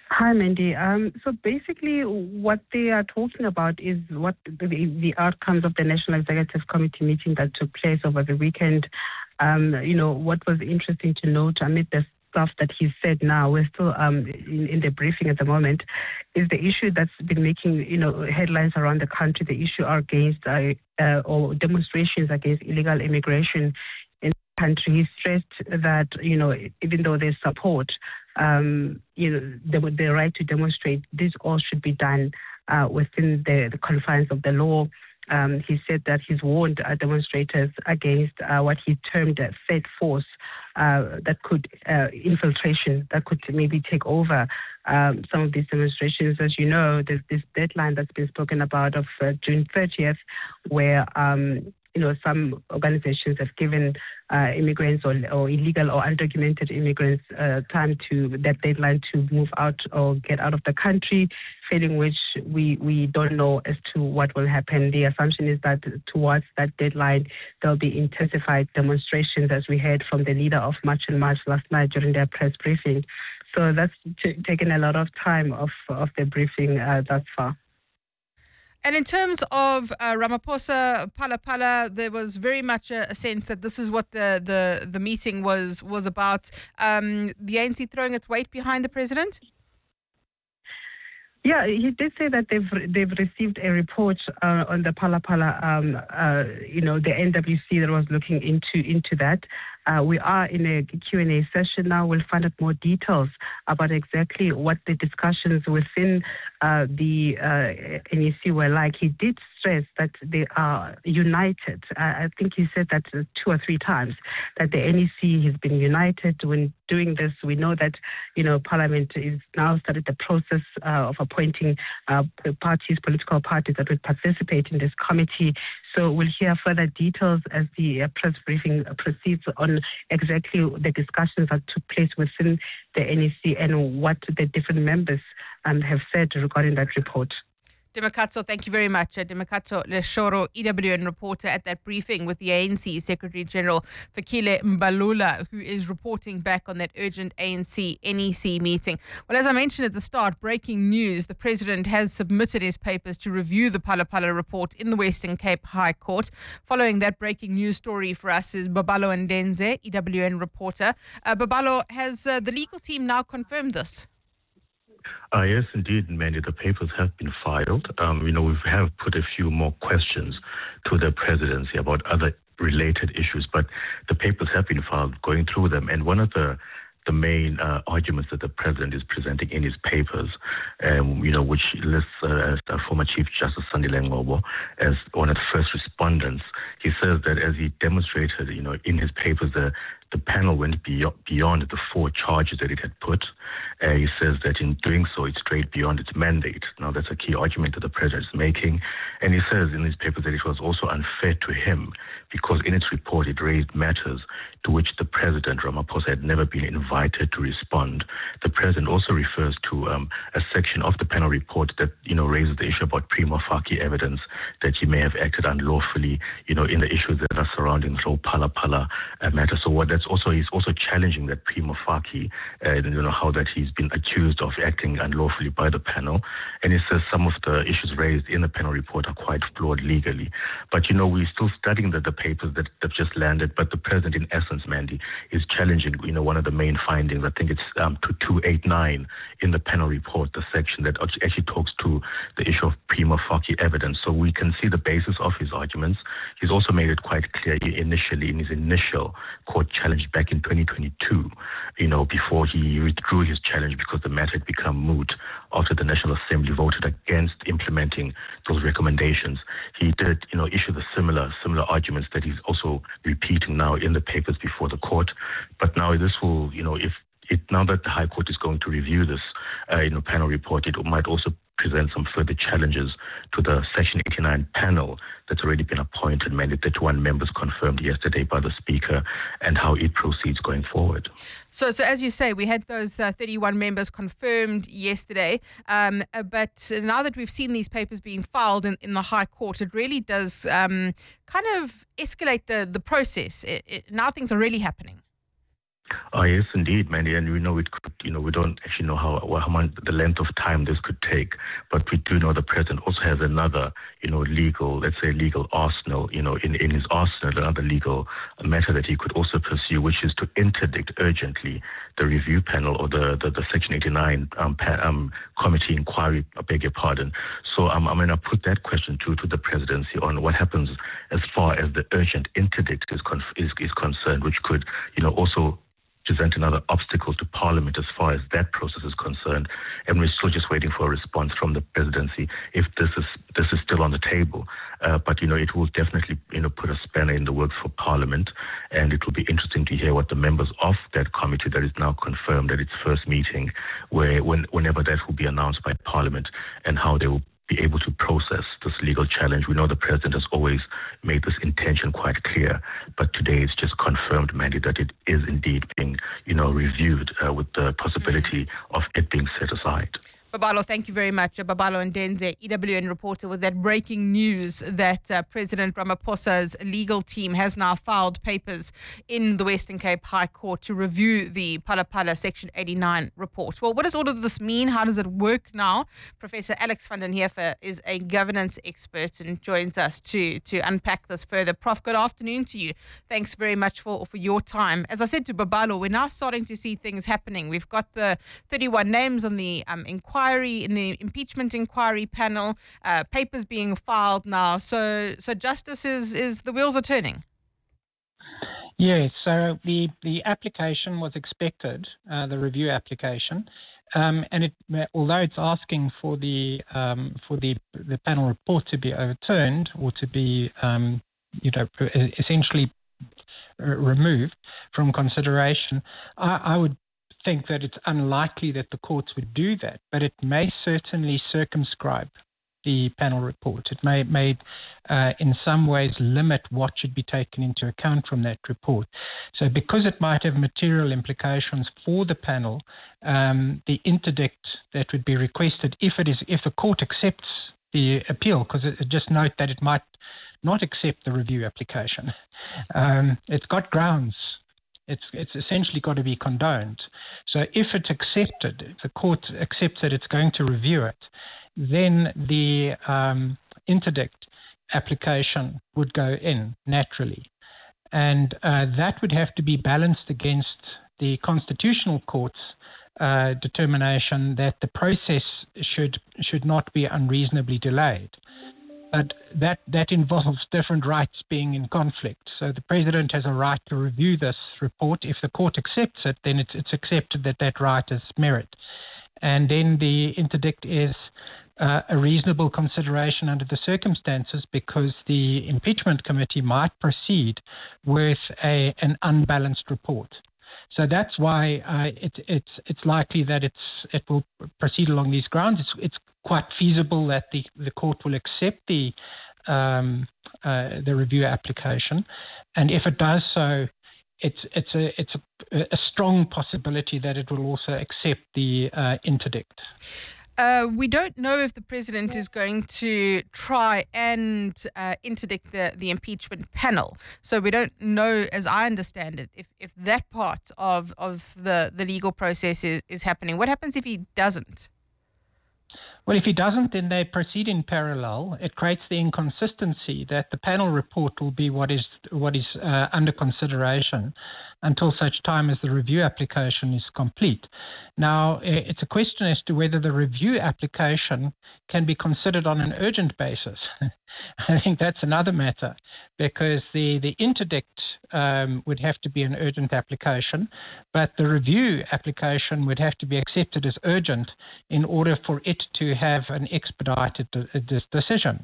Hi, Mandy. Um, so basically, what they are talking about is what the, the outcomes of the National Executive Committee meeting that took place over the weekend. Um, you know, what was interesting to note amid the stuff that he said now, we're still um, in, in the briefing at the moment, is the issue that's been making, you know, headlines around the country, the issue against uh, uh, or demonstrations against illegal immigration in the country. He stressed that, you know, even though there's support, um, you know, the, the right to demonstrate, this all should be done uh, within the, the confines of the law. Um, he said that he's warned uh, demonstrators against uh, what he termed a third force uh, that could, uh, infiltration, that could maybe take over um, some of these demonstrations. As you know, there's this deadline that's been spoken about of uh, June thirtieth, where um, you know, some organizations have given uh, immigrants or, or illegal or undocumented immigrants uh, time to that deadline to move out or get out of the country, failing which we, we don't know as to what will happen. The assumption is that towards that deadline, there'll be intensified demonstrations, as we heard from the leader of March and March last night during their press briefing. So that's t- taken a lot of time of, of the briefing uh, thus far. And in terms of uh, Ramaphosa, Phala Phala, there was very much a, a sense that this is what the, the, the meeting was was about. Um, the A N C throwing its weight behind the president? Yeah, he did say that they've they've received a report uh, on the Phala Phala, um, uh, you know, the N W C that was looking into into that. Uh, we are in a Q and A session now. We'll find out more details about exactly what the discussions within uh, the uh, N E C were like. He did stress that they are united. Uh, I think he said that two or three times, that the N E C has been united when doing this. We know that, you know, Parliament is now started the process uh, of appointing uh, parties, political parties that will participate in this committee. So we'll hear further details as the uh, press briefing proceeds on exactly the discussions that took place within the N E C and what the different members um, have said regarding that report. Demakatso, thank you very much. Uh, Demakatso Leshoro, E W N reporter at that briefing with the A N C Secretary General Fikile Mbalula, who is reporting back on that urgent A N C N E C meeting. Well, as I mentioned at the start, breaking news, the President has submitted his papers to review the Phala Phala report in the Western Cape High Court. Following that breaking news story for us is Babalo Ndenze, E W N reporter. Uh, Babalo, has uh, the legal team now confirmed this? Uh, yes, indeed, Mandy. The papers have been filed. Um, you know, we have put a few more questions to the presidency about other related issues, but the papers have been filed, going through them. And one of the the main uh, arguments that the president is presenting in his papers, um, you know, which lists uh, as uh, former Chief Justice Sandile Ngcobo as one of the first respondents. He says that as he demonstrated, you know, in his papers, the the panel went beyond, beyond the four charges that it had put. Uh, he says that in doing so, it strayed beyond its mandate. Now, that's a key argument that the president is making. And he says in his papers that it was also unfair to him because in its report, it raised matters to which the president, Ramaphosa, had never been invited to respond. The president also refers to um, a section of the panel report that, you know, raises the issue about prima facie evidence that he may have acted unlawfully, you know, in the issues that are surrounding the whole Phala Phala uh, matter. So what that's also, he's also challenging that prima facie, uh, you know, how that he's been accused of acting unlawfully by the panel. And he says some of the issues raised in the panel report are quite flawed legally. But, you know, we're still studying the, the papers that have just landed, but the president, in essence, Mandy, is challenging, you know, one of the main findings. I think it's um, to two eighty-nine in the panel report, the section that actually talks to the issue of prima facie evidence. So we can see the basis of his arguments. He's also made it quite clear initially in his initial court challenge back in twenty twenty-two, you know, before he withdrew his challenge because the matter had become moot after the National Assembly voted against implementing those recommendations. He did, you know, issue the similar similar arguments that he's also repeating now in the papers before the court. But now this will, you know, if it now that the High Court is going to review this, uh, you know, panel report, it might also present some further challenges to the Section eighty-nine panel that's already been appointed, many thirty-one members confirmed yesterday by the Speaker, and how it proceeds going forward. So, so as you say, we had those uh, thirty-one members confirmed yesterday, um, uh, but now that we've seen these papers being filed in, in the High Court, it really does um, kind of escalate the, the process. It, it, now things are really happening. Uh, yes, indeed, Mandy, and we know it could, you know, we don't actually know how, how much, the length of time this could take, but we do know the president also has another, you know, legal, let's say legal arsenal, you know, in, in his arsenal, another legal matter that he could also pursue, which is to interdict urgently the review panel or the, the, the Section eighty-nine um, pa- um, committee inquiry, I beg your pardon. So um, I'm going to put that question to, to the presidency on what happens as far as the urgent interdict is, conf- is, is concerned, which could, you know, also present another obstacle to Parliament as far as that process is concerned. And we're still just waiting for a response from the presidency if this is this is still on the table. Uh, but, you know, it will definitely, you know, put a spanner in the works for Parliament. And it will be interesting to hear what the members of that committee that is now confirmed at its first meeting, where when, whenever that will be announced by Parliament, and how they will be able to process this legal challenge. We know the president has always made this intention quite clear, but today it's just confirmed, Mandy, that it is indeed being, you know, reviewed uh, with the possibility mm. of it being set aside. Babalo, thank you very much. Babalo Ndenze, E W N reporter, with that breaking news that uh, President Ramaphosa's legal team has now filed papers in the Western Cape High Court to review the Phala Phala Section eighty-nine report. Well, what does all of this mean? How does it work now? Professor Alex van den Heever is a governance expert and joins us to, to unpack this further. Prof, good afternoon to you. Thanks very much for, for your time. As I said to Babalo, we're now starting to see things happening. We've got the thirty-one names on the um, inquiry. in the impeachment inquiry panel, uh, papers being filed now. So, so justice is, is the wheels are turning. Yes. So the the application was expected, uh, the review application, um, and it although it's asking for the um, for the the panel report to be overturned or to be um, you know essentially removed from consideration, I, I would think that it's unlikely that the courts would do that, but it may certainly circumscribe the panel report. It may, may uh, in some ways limit what should be taken into account from that report. So because it might have material implications for the panel, um, the interdict that would be requested, if it is, if the court accepts the appeal, because just note that it might not accept the review application. Um, it's got grounds. It's it's essentially got to be condoned. So if it's accepted, if the court accepts that it's going to review it, then the um, interdict application would go in naturally. And uh, that would have to be balanced against the Constitutional Court's uh, determination that the process should should not be unreasonably delayed. But that, that involves different rights being in conflict. So the president has a right to review this report. If the court accepts it, then it's, it's accepted that that right is merit. And then the interdict is uh, a reasonable consideration under the circumstances, because the impeachment committee might proceed with a, an unbalanced report. So that's why uh, it, it's it's likely that it's it will proceed along these grounds. It's it's quite feasible that the, the court will accept the um, uh, the review application, and if it does so, it's it's a it's a, a strong possibility that it will also accept the uh, interdict. Uh, we don't know if the president is going to try and uh, interdict the, the impeachment panel. So we don't know, as I understand it, if, if that part of, of the, the legal process is, is happening. What happens if he doesn't? Well, if he doesn't, then they proceed in parallel. It creates the inconsistency that the panel report will be what is what is uh, under consideration until such time as the review application is complete. Now, it's a question as to whether the review application can be considered on an urgent basis. I think that's another matter, because the, the interdict um, would have to be an urgent application, but the review application would have to be accepted as urgent in order for it to have an expedited de- decision.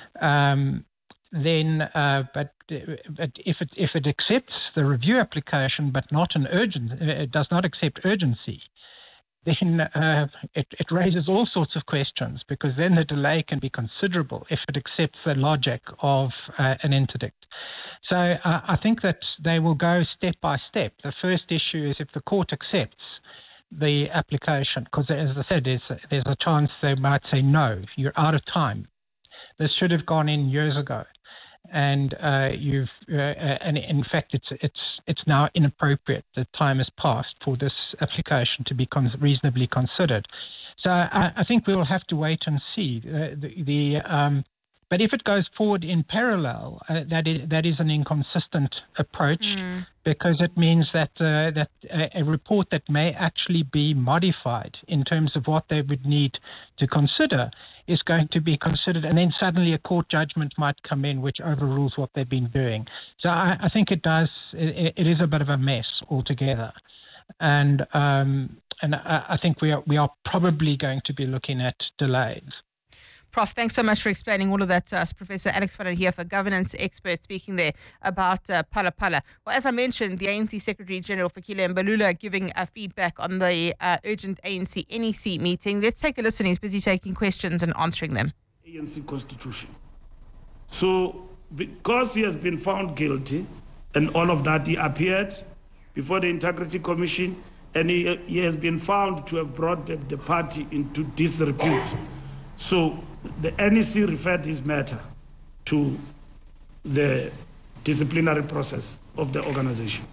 Um, then, uh, but, but if it if it accepts the review application but not an urgent, it does not accept urgency, then uh, it, it raises all sorts of questions, because then the delay can be considerable if it accepts the logic of uh, an interdict. So uh, I think that they will go step by step. The first issue is if the court accepts the application, because as I said, there's, there's a chance they might say, no, you're out of time. This should have gone in years ago. and uh, you've uh, and in fact it's it's it's now inappropriate. The time has passed for this application to be con- reasonably considered. So I, I think we will have to wait and see. Uh, the, the um, but if it goes forward in parallel, uh, that is that is an inconsistent approach, mm. because it means that uh, that a, a report that may actually be modified in terms of what they would need to consider is going to be considered, and then suddenly a court judgment might come in which overrules what they've been doing. So I, I think it does. It, it is a bit of a mess altogether, and um, and I, I think we are we are probably going to be looking at delays. Prof, thanks so much for explaining all of that to us. Professor Alex van der Heever, governance expert, speaking there about uh, Phala Phala. Well, as I mentioned, the A N C Secretary General Fikile Mbalula giving uh, feedback on the uh, urgent A N C N E C meeting. Let's take a listen. He's busy taking questions and answering them. A N C Constitution. So, because he has been found guilty and all of that, he appeared before the Integrity Commission, and he, he has been found to have brought the, the party into disrepute. So the N E C referred his matter to the disciplinary process of the organization.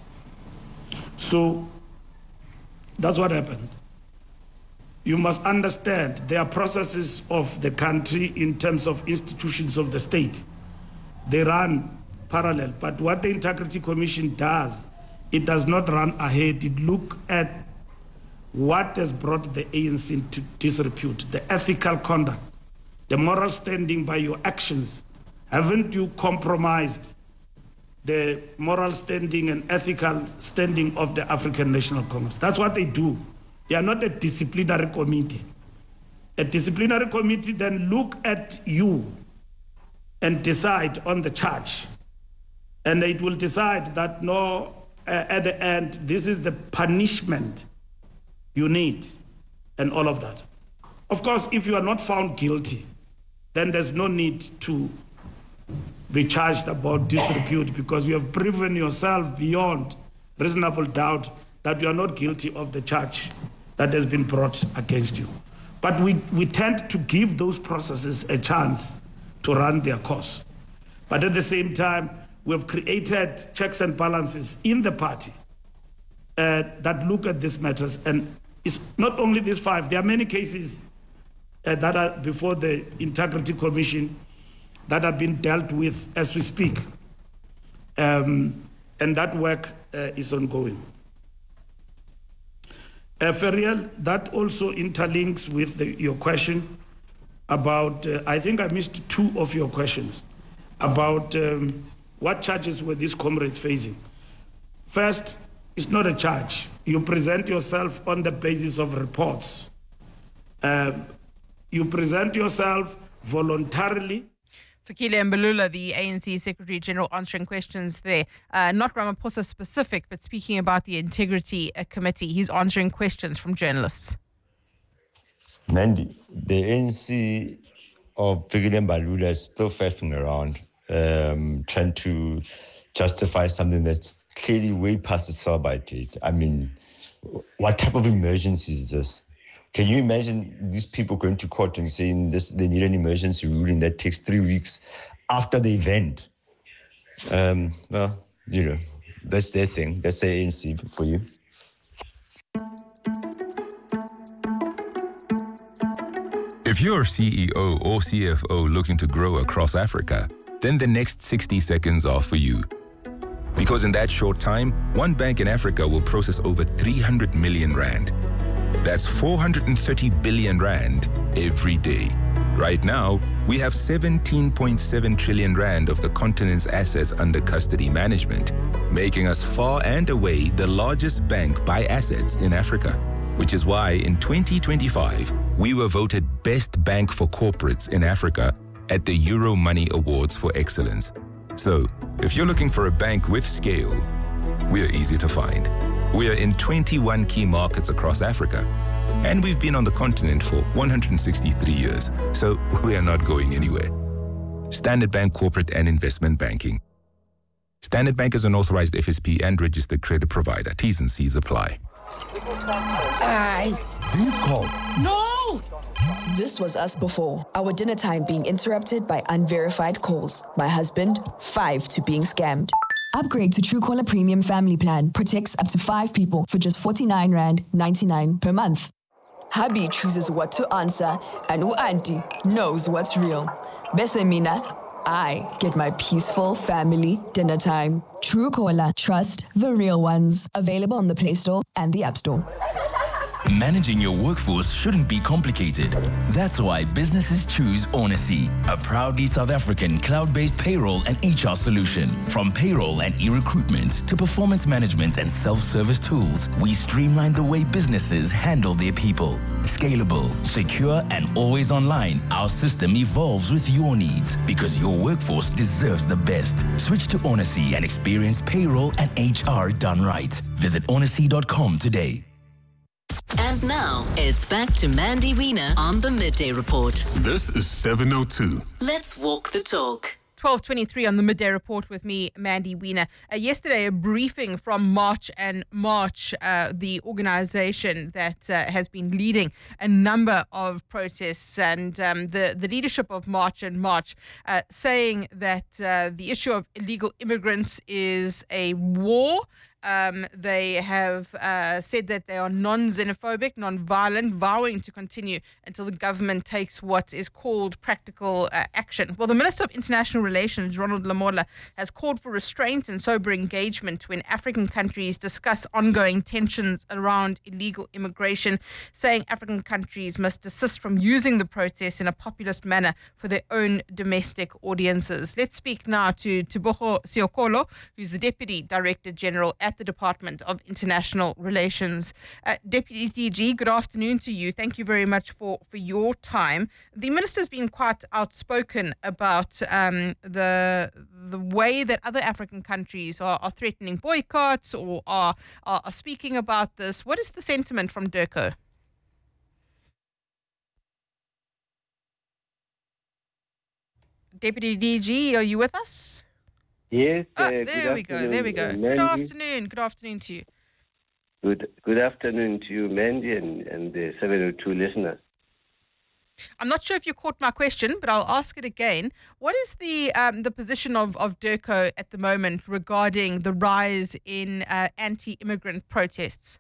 So that's what happened. You must understand there are processes of the country in terms of institutions of the state. They run parallel, but what the Integrity Commission does, it does not run ahead. It looks at what has brought the A N C into disrepute, the ethical conduct, the moral standing by your actions. Haven't you compromised the moral standing and ethical standing of the African National Congress? That's what they do. They are not a disciplinary committee. A disciplinary committee then look at you and decide on the charge. And it will decide that no, uh, at the end, this is the punishment you need, and all of that. Of course, if you are not found guilty, then there's no need to be charged about disrepute, because you have proven yourself beyond reasonable doubt that you are not guilty of the charge that has been brought against you. But we, we tend to give those processes a chance to run their course. But at the same time, we have created checks and balances in the party uh, that look at these matters. And it's not only these five, there are many cases uh, that are before the Integrity Commission that have been dealt with as we speak. Um, and that work uh, is ongoing. Uh, Ferial, that also interlinks with the, your question about, uh, I think I missed two of your questions, about um, what charges were these comrades facing. First, it's not a charge. You present yourself on the basis of reports. Uh, you present yourself voluntarily. Fikile Mbalula, the A N C Secretary General, answering questions there. Uh, not Ramaphosa specific, but speaking about the Integrity uh, Committee. He's answering questions from journalists. Mandy, the A N C of Fikile Mbalula is still faffing around, um, trying to justify something that's clearly way past the sell-by date. I mean, what type of emergency is this? Can you imagine these people going to court and saying this? They need an emergency ruling that takes three weeks after the event? Um, well, you know, that's their thing. That's the A N C for you. If you're a C E O or C F O looking to grow across Africa, then the next sixty seconds are for you. Because in that short time, one bank in Africa will process over three hundred million rand. That's four hundred thirty billion rand every day. Right now, we have seventeen point seven trillion rand of the continent's assets under custody management, making us far and away the largest bank by assets in Africa. Which is why in twenty twenty-five, we were voted Best Bank for Corporates in Africa at the Euro Money Awards for Excellence. So, if you're looking for a bank with scale, we're easy to find. We are in twenty-one key markets across Africa, and we've been on the continent for one hundred sixty-three years, so we are not going anywhere. Standard Bank Corporate and Investment Banking. Standard Bank is an authorized F S P and registered credit provider. T's and C's apply. Aye. These calls. No! Go! This was us before. Our dinner time being interrupted by unverified calls. My husband, five to being scammed. Upgrade to Truecaller Premium Family Plan. Protects up to five people for just forty-nine rand ninety-nine per month. Hubby chooses what to answer and auntie knows what's real. Bese mina, I get my peaceful family dinner time. Truecaller, trust the real ones. Available on the Play Store and the App Store. Managing your workforce shouldn't be complicated. That's why businesses choose Onacy, a proudly South African cloud-based payroll and H R solution. From payroll and e-recruitment to performance management and self-service tools, we streamline the way businesses handle their people. Scalable, secure, and always online, our system evolves with your needs because your workforce deserves the best. Switch to Onacy and experience payroll and H R done right. Visit onacy dot com today. And now, it's back to Mandy Wiener on the Midday Report. This is seven oh two. Let's walk the talk. twelve twenty-three on the Midday Report with me, Mandy Wiener. Uh, yesterday, a briefing from March and March, uh, the organization that uh, has been leading a number of protests, and um, the, the leadership of March and March uh, saying that uh, the issue of illegal immigrants is a war. Um, they have uh, said that they are non-xenophobic, non-violent, vowing to continue until the government takes what is called practical uh, action. Well, the Minister of International Relations, Ronald Lamola, has called for restraint and sober engagement when African countries discuss ongoing tensions around illegal immigration, saying African countries must desist from using the protests in a populist manner for their own domestic audiences. Let's speak now to Tebogo Siokolo, who's the Deputy Director General at the Department of International Relations. Uh, Deputy D G, good afternoon to you. Thank you very much for, for your time. The Minister's been quite outspoken about um, the the way that other African countries are, are threatening boycotts or are, are, are speaking about this. What is the sentiment from DIRCO? Deputy D G, are you with us? Yes. Oh, uh, there we go. There we go. Mandy. Good afternoon. Good afternoon to you. Good Good afternoon to you, Mandy, and, and the seven oh two listeners. I'm not sure if you caught my question, but I'll ask it again. What is the um, the position of, of DIRCO at the moment regarding the rise in uh, anti-immigrant protests?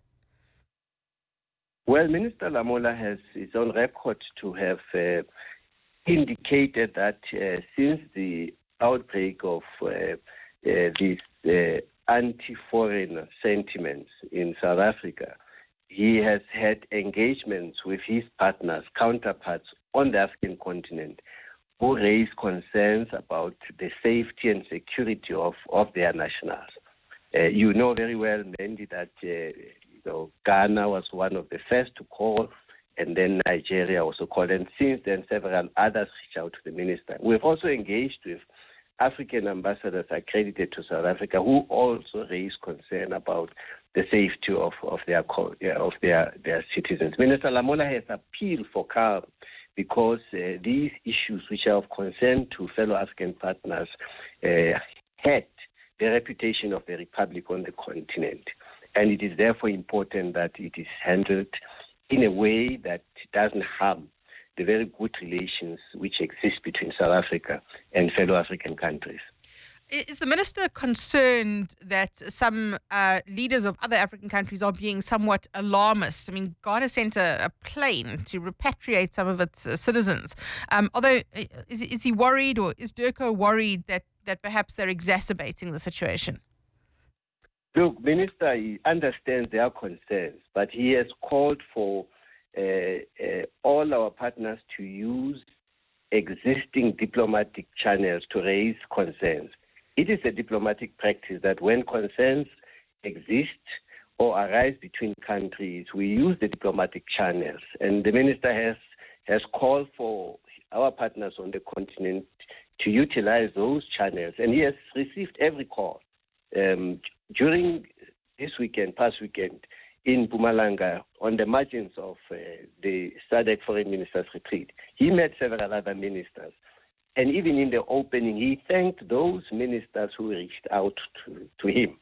Well, Minister Lamola has his own record to have uh, indicated that uh, since the outbreak of uh, uh, these uh, anti-foreign sentiments in South Africa, he has had engagements with his partners, counterparts on the African continent, who raise concerns about the safety and security of, of their nationals. Uh, you know very well, Mandy, that uh, you know, Ghana was one of the first to call, and then Nigeria also called, and since then several others reached out to the minister. We've also engaged with African ambassadors accredited to South Africa who also raise concern about the safety of, of their of their, their citizens. Minister Lamola has appealed for calm because uh, these issues, which are of concern to fellow African partners, uh, hurt the reputation of the Republic on the continent. And it is therefore important that it is handled in a way that doesn't harm the very good relations which exist between South Africa and fellow African countries. Is the minister concerned that some uh, leaders of other African countries are being somewhat alarmist? I mean, Ghana sent a, a plane to repatriate some of its uh, citizens. Um, although, is, is he worried, or is DIRCO worried that, that perhaps they're exacerbating the situation? Look, Minister, he understands their concerns, but he has called for Uh, uh, all our partners to use existing diplomatic channels to raise concerns. It is a diplomatic practice that when concerns exist or arise between countries, we use the diplomatic channels. And the minister has, has called for our partners on the continent to utilize those channels. And he has received every call. Um, during this weekend, past weekend, in Mpumalanga, on the margins of uh, the S A D C Foreign Ministers Retreat, he met several other ministers. And even in the opening, he thanked those ministers who reached out to, to him,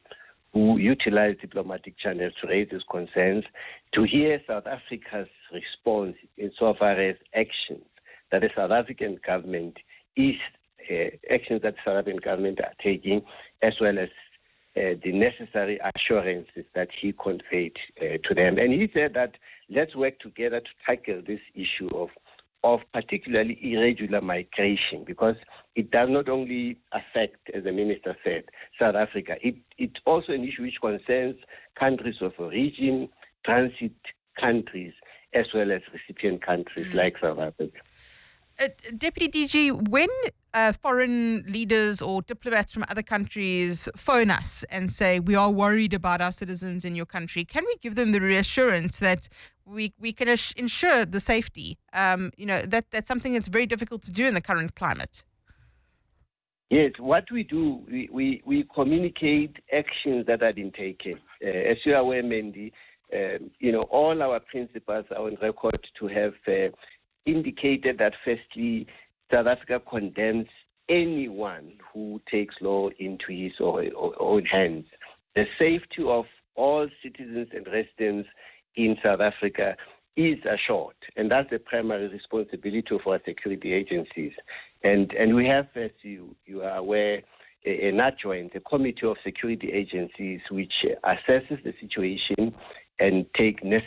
who utilized diplomatic channels to raise these concerns, to hear South Africa's response insofar as actions that the South African government is, uh, actions that the South African government are taking, as well as uh, the necessary assurances that he conveyed uh, to them. And he said that let's work together to tackle this issue of of particularly irregular migration, because it does not only affect, as the minister said, South Africa, it, it's also an issue which concerns countries of origin, transit countries, as well as recipient countries mm. like South Africa. Uh, Deputy D G, when uh, foreign leaders or diplomats from other countries phone us and say, we are worried about our citizens in your country, can we give them the reassurance that we we can ass- ensure the safety? Um, you know, that that's something that's very difficult to do in the current climate. Yes, what we do, we, we, we communicate actions that have been taken. Uh, as you are aware, Mandy, um, you know, all our principals are on record to have uh, indicated that, firstly, South Africa condemns anyone who takes law into his or, or own hands. The safety of all citizens and residents in South Africa is assured, and that's the primary responsibility of our security agencies. And and we have, as you, you are aware, an adjoint, a committee of security agencies which assesses the situation and take necessary